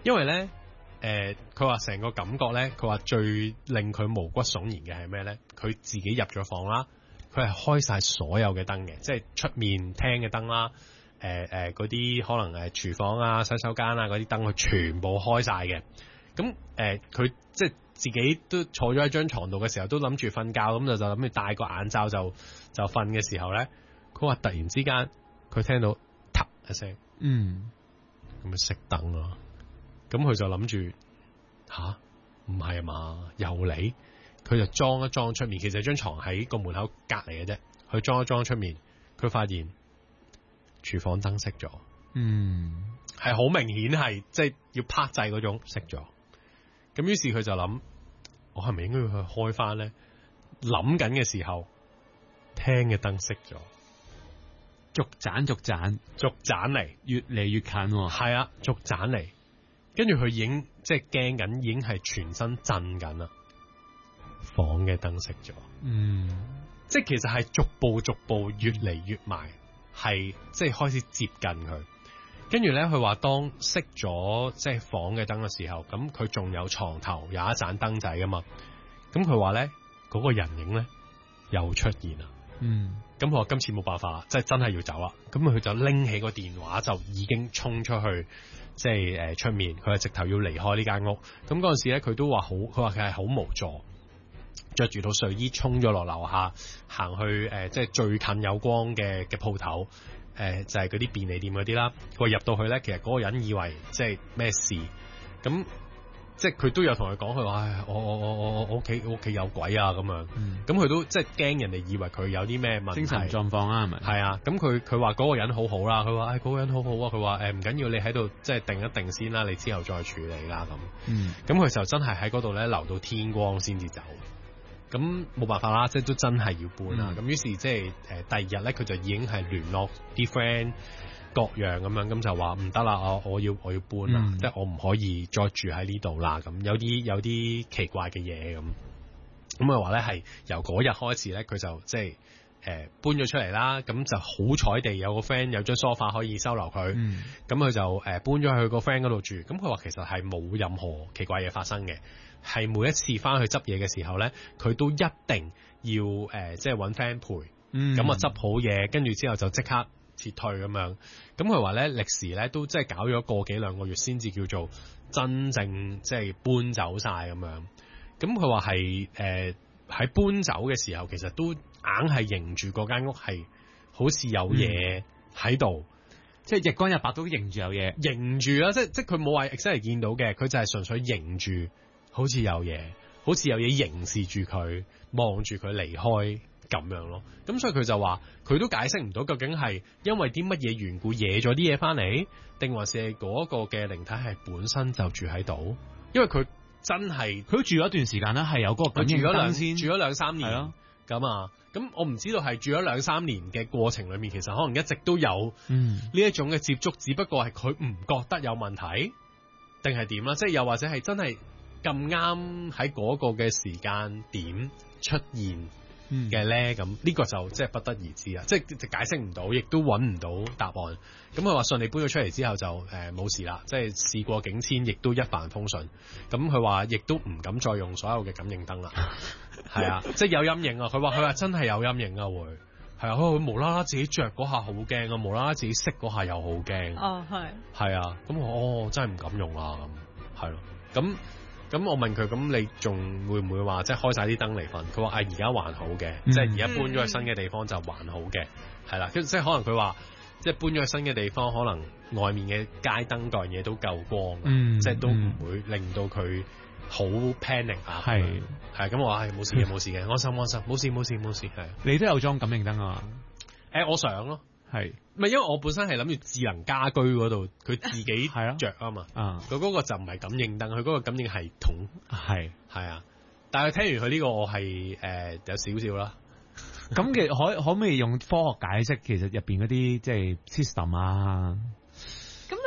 因為咧佢話成個感覺咧，佢話最令佢毛骨悚然嘅係咩咧？佢自己入咗房啦，佢係開晒所有嘅燈嘅，即係出面廳嘅燈啦，嗰啲可能廚房啊、洗手間啊嗰啲燈，佢全部開晒嘅。咁佢即係自己都坐咗喺張床度嘅時候，都諗住瞓覺，咁就諗住戴個眼罩就瞓嘅時候咧，佢話突然之間佢聽到嗒一聲，咁咪熄燈咯。咁佢就諗住吓，唔係啊嘛，又嚟，佢就裝一裝出面，其實張床喺個門口隔離嘅啫，佢裝一裝出面，佢發現廚房燈熄咗，係好明顯係即係要拍掣嗰種熄咗。咁於是佢就諗，我係咪應該要去開翻咧？諗緊嘅時候，廳嘅燈熄咗， 逐盞嚟，越嚟越近喎。 係啊，逐盞嚟，跟住佢已經即係驚緊，已經係全身震緊啦。房嘅燈熄咗，即係其實係逐步越嚟越埋，係即係開始接近佢。跟住咧，佢話當熄咗即係房嘅燈嘅時候，咁佢仲有床頭有一盞燈仔噶嘛。咁佢話咧，嗰個人影咧又出現啦。咁佢話今次冇辦法啦，即係真係要走啦。咁佢就拎起個電話就已經衝出去，即係出面。佢係直頭要離開呢間屋。咁嗰陣時咧，佢都話好，佢話佢係好無助，着住套睡衣衝咗落樓下，行去即係最近有光嘅鋪頭。就係嗰啲便利店嗰啲啦，佢入到去咧，其實嗰個人以為即係咩事，咁即係佢都有同佢講，佢話：唉，我屋企有鬼啊咁樣，咁佢都即係驚人哋以為佢有啲咩問題精神狀況啊，係咪？ 係啊，咁佢話嗰個人好好啦，佢話嗰個人好好啊，佢話唔緊要，你喺度即係定一定先啦，你之後再處理啦咁，咁佢就真係喺嗰度咧留到天光先至走。咁冇辦法啦，即係都真係要搬啦。咁於是即係第二日咧，佢就已經係聯絡啲 friend 各樣咁樣，咁就話唔得啦，我要搬啦，即係我唔可以再住喺呢度啦。咁有啲奇怪嘅嘢咁佢話咧係由嗰日開始咧，佢就即係搬咗出嚟啦。咁就好彩地有個 friend 有張梳化可以收留佢，咁佢就搬咗去個 friend 嗰度住。咁佢話其實係冇任何奇怪嘢發生嘅。係每一次翻去執嘢嘅時候咧，佢都一定要即係揾 friend 陪，咁啊執好嘢，跟住之後就即刻撤退咁樣。咁佢話咧歷時咧都即係搞咗個幾兩個月先至叫做真正即係搬走晒咁樣。咁佢話係喺搬走嘅時候，其實都硬係認住嗰間屋係好似有嘢喺度， 即係日光日白都認住有嘢， 認住啦，即係佢冇話 exactly 見到嘅，佢就係純粹認住。好似有嘢凝視住佢，望住佢離開咁樣咯。咁所以佢就話，佢都解釋唔到究竟係因為啲乜嘢緣故惹咗啲嘢翻嚟，定還是係嗰個嘅靈體係本身就住喺度？因為佢真係佢住咗一段時間啦，係有嗰個感應燈住咗兩三年咯。咁啊，咁我唔知道係住咗兩三年嘅過程裏面，其實可能一直都有呢一種嘅接觸，只不過係佢唔覺得有問題，定係點啦？即係又或者係真係。咁啱喺嗰個嘅時間點出現嘅咧，咁呢個就即係不得而知啦，即係解釋唔到，亦都揾唔到答案。咁佢話順利搬咗出嚟之後就冇事啦，即係事過境遷，亦都一帆風順。咁佢話亦都唔敢再用所有嘅感應燈啦，係啊，即係有陰影啊。佢話真係有陰影啊，會係啊，佢無啦啦自己着嗰下好驚啊，無啦啦自己熄嗰下又好驚。 哦， 係啊，咁我真係唔敢用啦，咁係咯，咁我問佢，咁你仲會唔會話即係開晒啲燈嚟瞓？佢話而家還好嘅，即係而家搬咗去新嘅地方就還好嘅，係啦，即係可能佢話即係搬咗去新嘅地方，可能外面嘅街燈嗰樣嘢都夠光，即係都唔會令到佢好 panic 啊。係咁我話冇事嘅，冇事嘅，安心，冇事係。 你都有裝感應燈啊嘛？ 我想咯。 係， 唔係因為我本身係諗住智能家居嗰度，佢自己着啊嘛，佢嗰個就唔係感應燈，佢嗰個感應系統係啊。但係聽完佢呢個，我係有少少啦。 咁其實可唔可以用科學解釋其實入邊嗰啲即係 system 啊？ 咁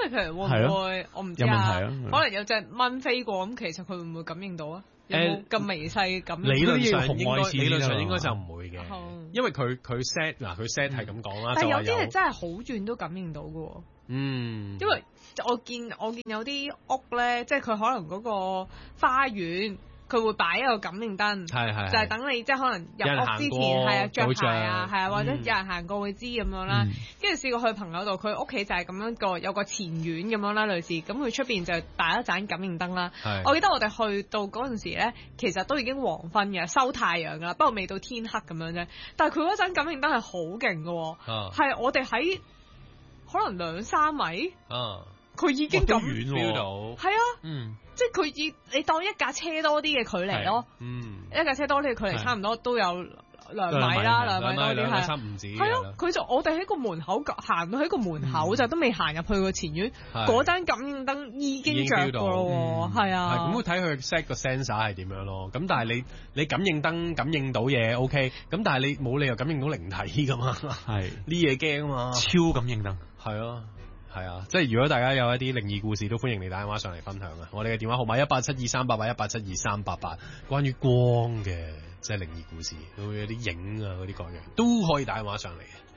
為譬如會唔會我唔知啊， 有問題啊， 可能有隻蚊飛過咁，其實佢會唔會感應到啊？有冇咁微細感應？ 理論上紅外線理論上應該就唔會嘅，因為佢 set 嗱佢 set 係咁講啦。 但係有啲係真係好遠都感應到嘅喎。 嗯， 因為我見有啲屋咧，即係佢可能嗰個花園。佢會擺一個感應燈， 係就係等你即係可能入屋之前係啊着鞋啊，係啊，或者有人行過會知咁樣啦。跟住試過去朋友度，佢屋企就係咁樣有個前院咁樣啦，類似咁佢出邊就擺一盞感應燈啦。我記得我哋去到嗰陣時咧，其實都已經黃昏嘅，收太陽㗎啦，不過未到天黑咁樣啫。但係佢嗰盞感應燈係好勁㗎，係我哋喺可能2-3米。佢已經咁遠到， 係啊，即係佢你當一架車多啲嘅距離咯，一架車多啲嘅距離差唔多都有2米啦，2米多啲係，係咯，佢就我哋喺個門口行到喺個門口就都未行入去個前院，嗰盞感應燈已經着㗎咯，係啊， 咁睇佢 set 個 sensor 係點樣咯，咁但係你感應燈感應到嘢 OK，咁但係你冇理由感應到靈體㗎嘛，係呢嘢驚啊嘛， 超感應燈， 係咯。係啊，即係如果大家有一啲靈異故事，都歡迎你打電話上嚟分享啊！我哋嘅電話號碼1872388，1872388，關於光嘅即係靈異故事，會有啲影啊嗰啲各樣，都可以打電話上嚟嘅。